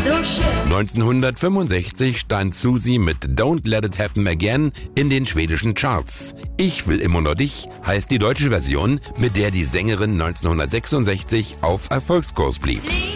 so schön. 1965 stand Susi mit Don't Let It Happen Again in den schwedischen Charts. Ich will immer nur dich heißt die deutsche Version, mit der die Sängerin 1966 auf Erfolgskurs blieb.